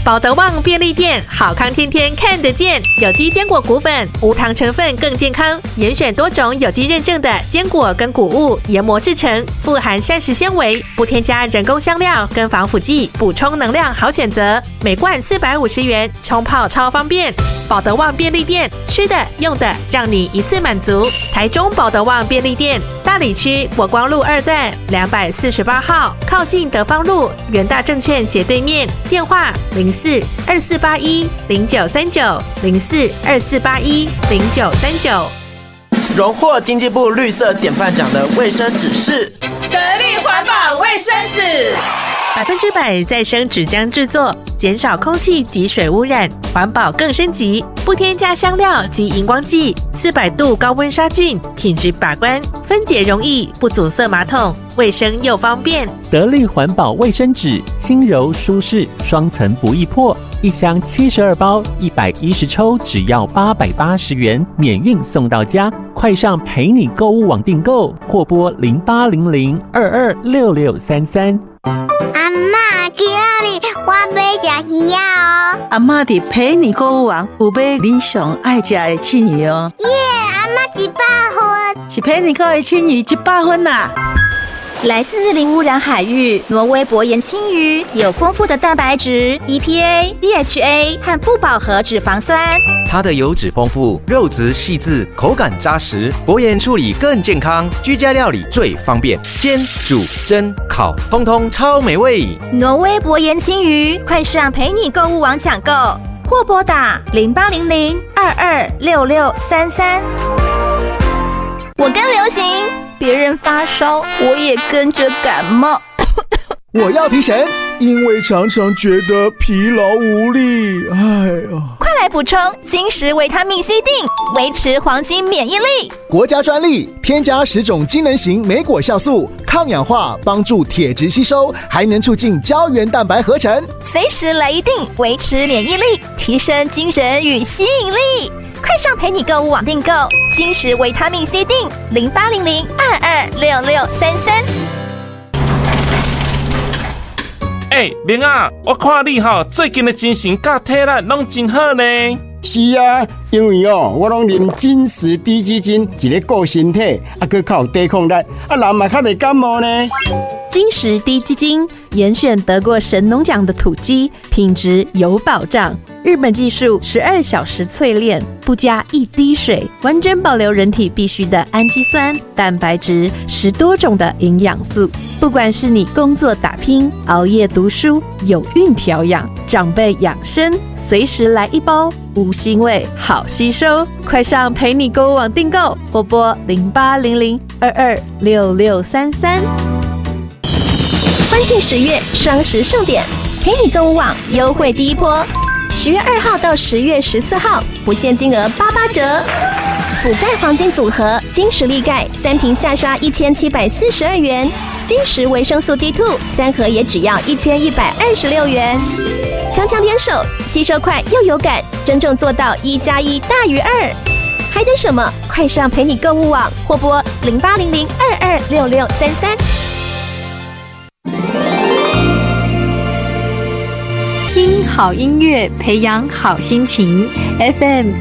保德旺便利店，好康天天看得见。有机坚果谷粉，无糖成分更健康，严选多种有机认证的坚果跟谷物研磨制成，富含膳食纤维，不添加人工香料跟防腐剂，补充能量好选择。每罐450元，冲泡超方便。保德旺便利店，吃的用的让你一次满足。台中保德旺便利店，大里区国光路2段248号，靠近德芳路元大证券斜对面。电话04-2481-0939，04-2481-0939。 荣获经济部绿色典范奖的卫生纸是得力环保卫生纸 ，100%再生纸浆制作，减少空气及水污染，环保更升级，不添加香料及荧光剂，400度高温杀菌，品质把关，分解容易，不阻塞马桶，卫生又方便。 得力环保卫生纸，轻柔舒适，双层不易破，一箱72包，110抽，只要880元，免运送到家。快上陪你购物网订购，或拨0800226633。 阿嬷，今日我要吃鱼哦。 阿嬷伫陪你购物网有买你上爱吃的青鱼哦。 耶，阿嬷100分， 是陪你购的青鱼100分啦。 来自零污染海域，挪威薄盐青鱼有丰富的蛋白质、EPA、DHA 和不饱和脂肪酸。 它的油脂丰富，肉质细致，口感扎实，薄盐处理更健康，居家料理最方便，煎、煮、蒸、烤，通通超美味。 挪威薄盐青鱼，快上陪你购物网抢购，或拨打0800226633。我跟流行，别人发烧，我也跟着感冒。 我要提神，因为常常觉得疲劳无力。哎呀， 快来补充金石维他命 C 锭，维持黄金免疫力。 国家专利，添加10种机能型莓果酵素，抗氧化，帮助铁质吸收，还能促进胶原蛋白合成。 随时来一锭，维持免疫力，提升精神与吸引力。快上陪你购物网订购金石维他命 C 锭，0800226633。 明啊，我看你最近的精神甲体力拢真好呢。 是啊，因为我拢啉金石低基金，一个顾身体，还靠有抵抗力，人嘛较袂感冒呢。 金石低基金严选得过神农奖的土鸡，品质有保障。日本技术12小时淬炼，不加一滴水，完整保留人体必需的氨基酸、蛋白质，10多种的营养素。不管是你工作打拼、熬夜读书、有孕调养、长辈养生，随时来一包，无腥味，好吸收。快上陪你购物网订购，拨拨0800226633。 欢庆10月双十盛典，陪你购物网优惠第一波，10月2号到10月14号，不限金额88折。补钙黄金组合，金石力钙3瓶下杀1742元，金石维生素 D2 3盒也只要1126元。强强联手，吸收快又有感，真正做到1+1大于2。还等什么？快上陪你购物网，或拨0800226633。 听好音乐，培养好心情。FM